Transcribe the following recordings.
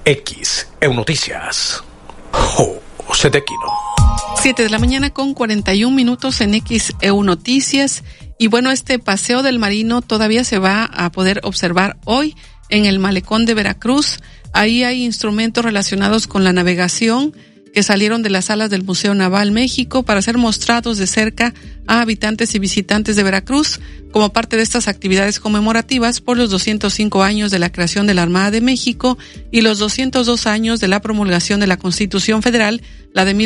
XEU Noticias. José Tequino. 7 de la mañana con 41 minutos en XEU Noticias. Y bueno, este paseo del Marino todavía se va a poder observar hoy en el malecón de Veracruz. Ahí hay instrumentos relacionados con la navegación que salieron de las salas del Museo Naval México para ser mostrados de cerca a habitantes y visitantes de Veracruz como parte de estas actividades conmemorativas por los 205 años de la creación de la Armada de México y los 202 años de la promulgación de la Constitución Federal, la de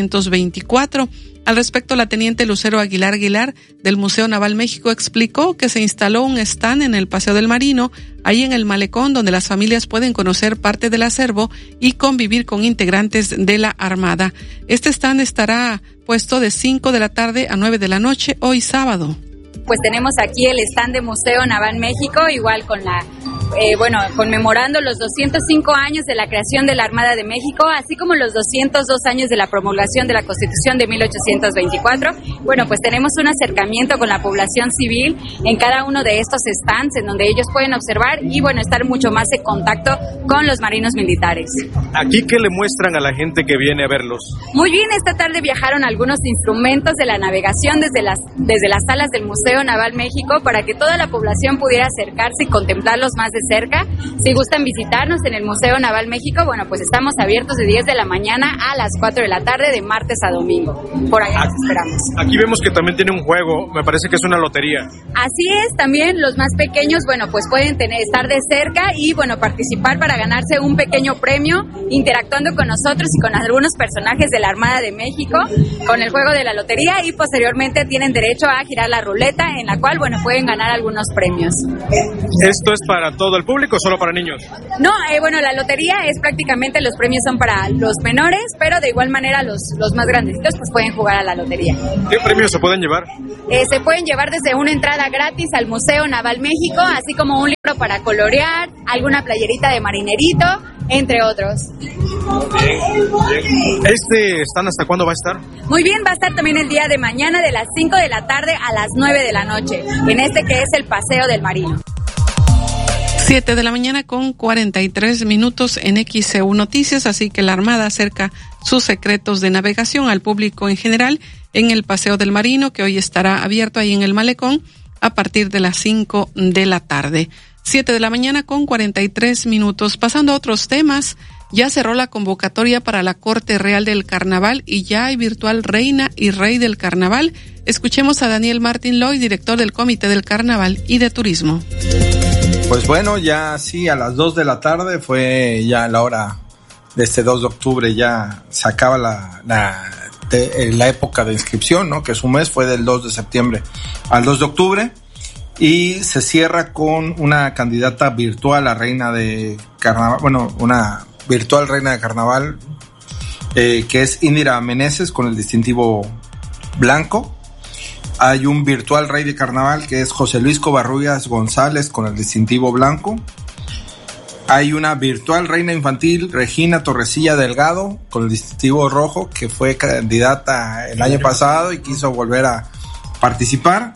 1824. Al respecto, la teniente Lucero Aguilar del Museo Naval México explicó que se instaló un stand en el Paseo del Marino, ahí en el malecón, donde las familias pueden conocer parte del acervo y convivir con integrantes de la Armada. Este stand estará puesto de 5 de la tarde a 9 de la noche, hoy sábado. Pues tenemos aquí el stand de Museo Naval México, igual con conmemorando los 205 años de la creación de la Armada de México, así como los 202 años de la promulgación de la Constitución de 1824. Bueno, pues tenemos un acercamiento con la población civil en cada uno de estos stands, en donde ellos pueden observar y, estar mucho más en contacto con los marinos militares. ¿Aquí qué le muestran a la gente que viene a verlos? Muy bien, esta tarde viajaron algunos instrumentos de la navegación desde las salas del Museo Naval México para que toda la población pudiera acercarse y contemplarlos más de cerca. Si gustan visitarnos en el Museo Naval México, pues estamos abiertos de 10 de la mañana a las 4 de la tarde, de martes a domingo. Por allá los esperamos. Aquí vemos que también tiene un juego, me parece que es una lotería. Así es, también los más pequeños, pues pueden estar de cerca y, participar para ganarse un pequeño premio, interactuando con nosotros y con algunos personajes de la Armada de México, con el juego de la lotería, y posteriormente tienen derecho a girar la ruleta, en la cual, pueden ganar algunos premios. ¿Esto es para todo el público o solo para niños? No, la lotería es prácticamente, los premios son para los menores, pero de igual manera los más grandecitos pues pueden jugar a la lotería. ¿Qué premios se pueden llevar? Se pueden llevar desde una entrada gratis al Museo Naval México, así como un libro para colorear, alguna playerita de marinerito, entre otros. Bien. ¿Este stand hasta cuándo va a estar? Muy bien, va a estar también el día de mañana de las 5 de la tarde a las 9 de la noche, en este que es el Paseo del Marino. 7 de la mañana con 43 minutos en XEU Noticias, así que la Armada acerca sus secretos de navegación al público en general en el Paseo del Marino, que hoy estará abierto ahí en el malecón a partir de las 5 de la tarde. 7 de la mañana con 43 minutos. Pasando a otros temas, ya cerró la convocatoria para la Corte Real del Carnaval y ya hay virtual reina y rey del Carnaval. Escuchemos a Daniel Martín Loy, director del Comité del Carnaval y de Turismo. Pues ya sí, a las 2 de la tarde fue ya la hora de este 2 de octubre, ya se acaba la época de inscripción, ¿no? Que su mes fue del 2 de septiembre al 2 de octubre y se cierra con una candidata virtual a reina de carnaval, una virtual reina de carnaval, que es Indira Meneses con el distintivo blanco. Hay un virtual rey de carnaval que es José Luis Covarrubias González con el distintivo blanco. Hay una virtual reina infantil, Regina Torrecilla Delgado, con el distintivo rojo, que fue candidata el año pasado y quiso volver a participar.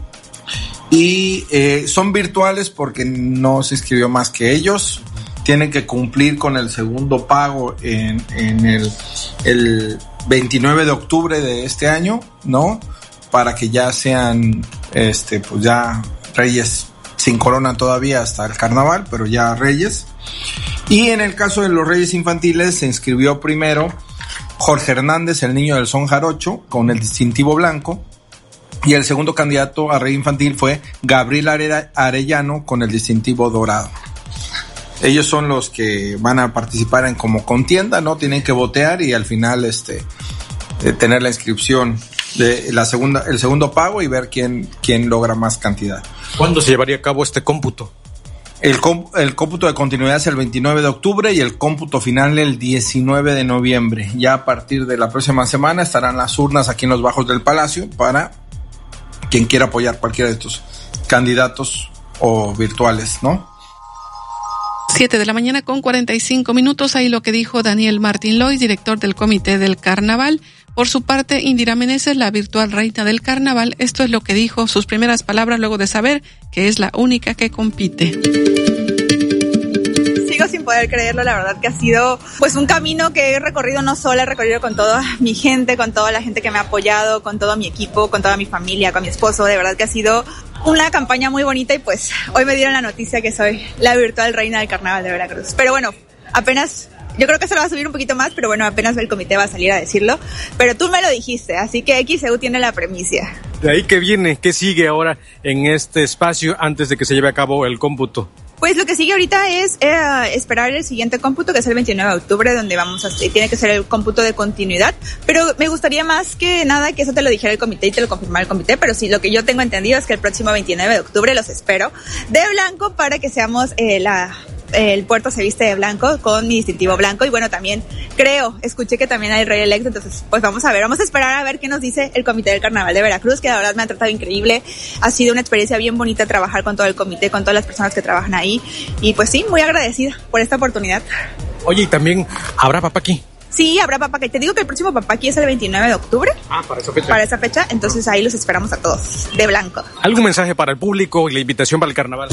Y son virtuales porque no se inscribió más que ellos. Tienen que cumplir con el segundo pago en el 29 de octubre de este año, ¿no? Para que ya sean, ya reyes sin corona todavía hasta el carnaval, pero ya reyes. Y en el caso de los reyes infantiles se inscribió primero Jorge Hernández, el niño del son jarocho, con el distintivo blanco. Y el segundo candidato a rey infantil fue Gabriel Arellano con el distintivo dorado. Ellos son los que van a participar en como contienda, ¿no? Tienen que votear y al final tener la inscripción de el segundo pago y ver quién logra más cantidad. ¿Cuándo se llevaría a cabo este cómputo? El cómputo de continuidad es el 29 de octubre y el cómputo final el 19 de noviembre. Ya a partir de la próxima semana estarán las urnas aquí en los bajos del Palacio para quien quiera apoyar cualquiera de estos candidatos o virtuales, ¿no? 7 de la mañana con 45 minutos. Ahí lo que dijo Daniel Martín Loy, director del Comité del Carnaval. Por su parte, Indira Meneses, la virtual reina del Carnaval, esto es lo que dijo, sus primeras palabras luego de saber que es la única que compite. Sigo sin poder creerlo, la verdad que ha sido pues un camino que he recorrido no sola, he recorrido con toda mi gente, con toda la gente que me ha apoyado, con todo mi equipo, con toda mi familia, con mi esposo. De verdad que ha sido una campaña muy bonita y pues hoy me dieron la noticia que soy la virtual reina del Carnaval de Veracruz. Pero bueno, apenas, yo creo que se lo va a subir un poquito más, pero bueno, apenas el comité va a salir a decirlo. Pero tú me lo dijiste, así que XEU tiene la premicia. ¿De ahí qué viene? ¿Qué sigue ahora en este espacio antes de que se lleve a cabo el cómputo? Pues lo que sigue ahorita es esperar el siguiente cómputo, que es el 29 de octubre, donde tiene que ser el cómputo de continuidad. Pero me gustaría más que nada que eso te lo dijera el comité y te lo confirmara el comité. Pero sí, lo que yo tengo entendido es que el próximo 29 de octubre los espero de blanco para que seamos el puerto se viste de blanco con mi distintivo blanco. Y bueno, también escuché que también hay rey electo, entonces pues vamos a esperar a ver qué nos dice el comité del Carnaval de Veracruz, que la verdad me ha tratado increíble. Ha sido una experiencia bien bonita trabajar con todo el comité, con todas las personas que trabajan ahí, y pues sí, muy agradecida por esta oportunidad. Oye, y también habrá papaqui. Sí, habrá papaqui. Te digo que el próximo papaqui es el 29 de octubre. Para esa fecha. Para esa fecha, entonces ahí los esperamos a todos, de blanco. ¿Algún mensaje para el público y la invitación para el carnaval?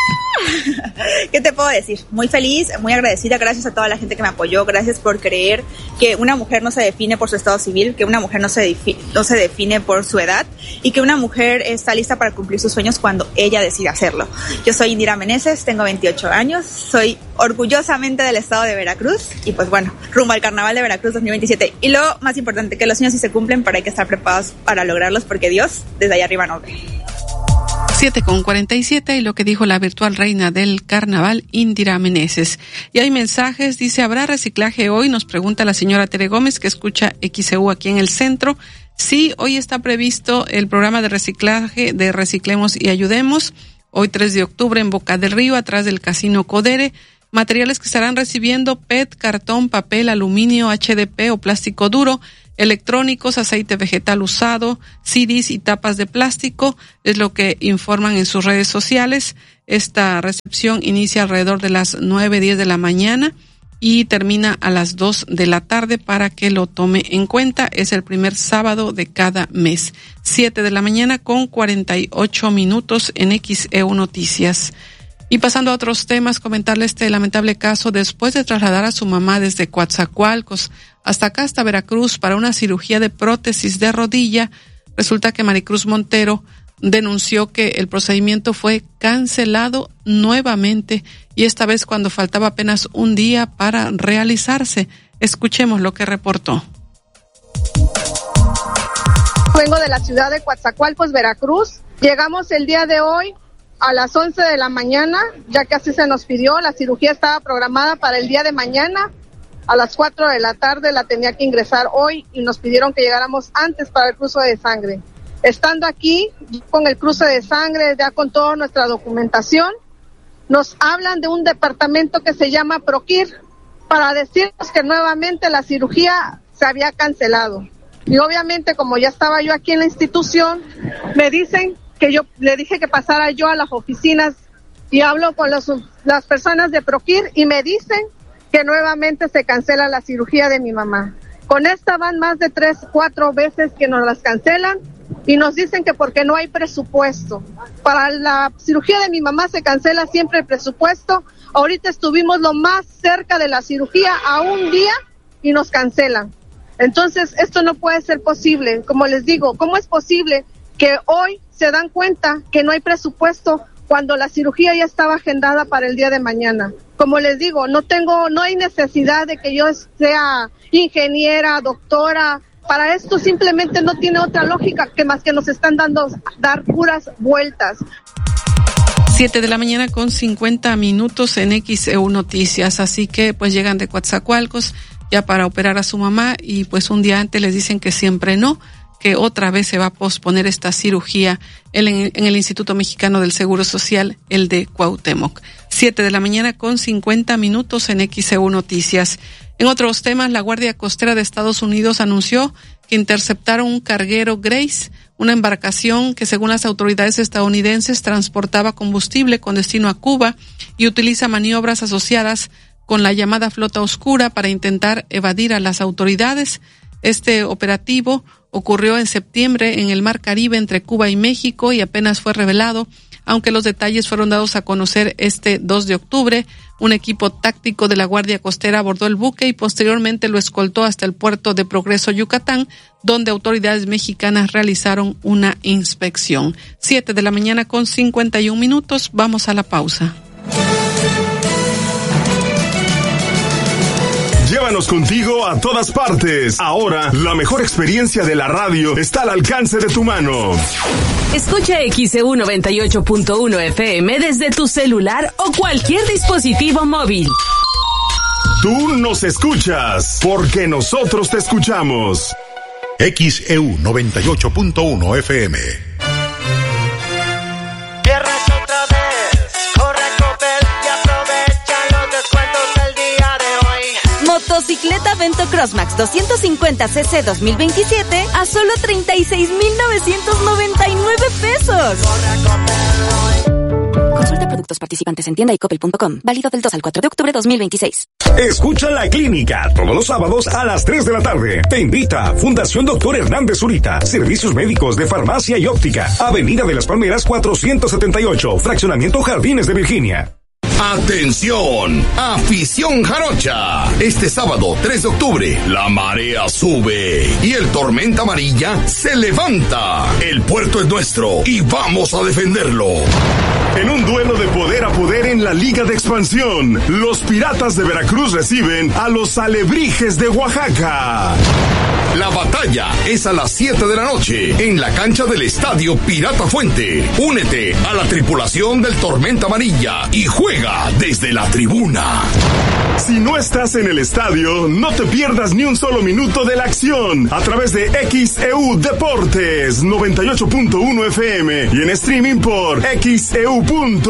¿Qué te puedo decir? Muy feliz, muy agradecida, gracias a toda la gente que me apoyó, gracias por creer que una mujer no se define por su estado civil, que una mujer no se define por su edad y que una mujer está lista para cumplir sus sueños cuando ella decide hacerlo. Yo soy Indira Meneses, tengo 28 años, soy orgullosamente del estado de Veracruz y pues bueno, rumbo al Carnaval de Veracruz 2027. Y lo más importante, que los sueños sí se cumplen, pero hay que estar preparados para lograrlos porque Dios desde allá arriba nos ve. 7:47 y lo que dijo la virtual reina del Carnaval, Indira Meneses. Y hay mensajes, dice, ¿habrá reciclaje hoy? Nos pregunta la señora Tere Gómez, que escucha XEU aquí en el centro. Sí, hoy está previsto el programa de reciclaje de Reciclemos y Ayudemos. Hoy 3 de octubre en Boca del Río, atrás del Casino Codere. Materiales que estarán recibiendo: PET, cartón, papel, aluminio, HDP o plástico duro, electrónicos, aceite vegetal usado, CDs y tapas de plástico, es lo que informan en sus redes sociales. Esta recepción inicia alrededor de las 9:10 de la mañana y termina a las 2 de la tarde para que lo tome en cuenta. Es el primer sábado de cada mes. 7 de la mañana con 48 minutos en XEU Noticias. Y pasando a otros temas, comentarle este lamentable caso. Después de trasladar a su mamá desde Coatzacoalcos hasta acá, hasta Veracruz, para una cirugía de prótesis de rodilla, resulta que Maricruz Montero denunció que el procedimiento fue cancelado nuevamente, y esta vez cuando faltaba apenas un día para realizarse. Escuchemos lo que reportó. Vengo de la ciudad de Coatzacoalcos, Veracruz. Llegamos el día de hoy a las 11 de la mañana, ya que así se nos pidió. La cirugía estaba programada para el día de mañana. A las 4 de la tarde la tenía que ingresar hoy y nos pidieron que llegáramos antes para el cruce de sangre. Estando aquí, con el cruce de sangre, ya con toda nuestra documentación, nos hablan de un departamento que se llama Proquir para decirnos que nuevamente la cirugía se había cancelado. Y obviamente, como ya estaba yo aquí en la institución, me dicen que yo le dije que pasara yo a las oficinas y hablo con las personas de Proquir y me dicen que nuevamente se cancela la cirugía de mi mamá. Con esta van más de 3-4 veces que nos las cancelan y nos dicen que porque no hay presupuesto. Para la cirugía de mi mamá se cancela siempre el presupuesto. Ahorita estuvimos lo más cerca de la cirugía a un día y nos cancelan. Entonces esto no puede ser posible. Como les digo, ¿cómo es posible que hoy se dan cuenta que no hay presupuesto cuando la cirugía ya estaba agendada para el día de mañana? Como les digo, no hay necesidad de que yo sea ingeniera, doctora. Para esto simplemente no tiene otra lógica que más que nos están dar puras vueltas. 7 de la mañana con 50 minutos en XEU Noticias. Así que pues llegan de Coatzacoalcos ya para operar a su mamá y pues un día antes les dicen que siempre no, que otra vez se va a posponer esta cirugía en el Instituto Mexicano del Seguro Social, el de Cuauhtémoc. 7 de la mañana con 50 minutos en XEU Noticias. En otros temas, la Guardia Costera de Estados Unidos anunció que interceptaron un carguero Grace, una embarcación que según las autoridades estadounidenses transportaba combustible con destino a Cuba y utiliza maniobras asociadas con la llamada flota oscura para intentar evadir a las autoridades. Este operativo ocurrió en septiembre en el Mar Caribe entre Cuba y México y apenas fue revelado aunque los detalles fueron dados a conocer este 2 de octubre. Un equipo táctico de la Guardia Costera abordó el buque y posteriormente lo escoltó hasta el puerto de Progreso, Yucatán, donde autoridades mexicanas realizaron una inspección. 7:51 a.m. Vamos a la pausa. Llévanos contigo a todas partes. Ahora, la mejor experiencia de la radio está al alcance de tu mano. Escucha XEU 98.1 FM desde tu celular o cualquier dispositivo móvil. Tú nos escuchas, porque nosotros te escuchamos. XEU 98.1 FM. Motocicleta Vento Crossmax 250cc 2027 a solo 36,999 pesos. Consulta productos participantes en tienda y coppel.com. Válido del 2 al 4 de octubre 2026. Escucha La Clínica todos los sábados a las 3 de la tarde. Te invita Fundación Dr. Hernández Zurita. Servicios médicos de farmacia y óptica. Avenida de las Palmeras 478. Fraccionamiento Jardines de Virginia. ¡Atención! ¡Afición jarocha! Este sábado 3 de octubre, la marea sube y el Tormenta Amarilla se levanta. El puerto es nuestro y vamos a defenderlo. En un duelo de poder a poder en la Liga de Expansión, los Piratas de Veracruz reciben a los Alebrijes de Oaxaca. La batalla es a las 7 de la noche en la cancha del Estadio Pirata Fuente. Únete a la tripulación del Tormenta Amarilla y juega desde la tribuna. Si no estás en el estadio, no te pierdas ni un solo minuto de la acción a través de XEU Deportes 98.1 FM y en streaming por XEU.mx.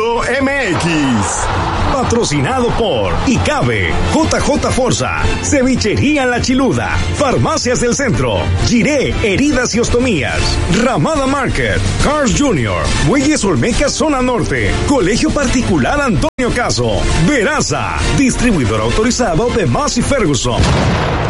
Patrocinado por ICABE, JJ Forza, Cevichería La Chiluda, Farmacias del Centro, Giré Heridas y Ostomías, Ramada Market, Cars Jr., Muelles Olmeca Zona Norte, Colegio Particular Antonio Caso, Veraza, distribuidor autorizado de Massey Ferguson.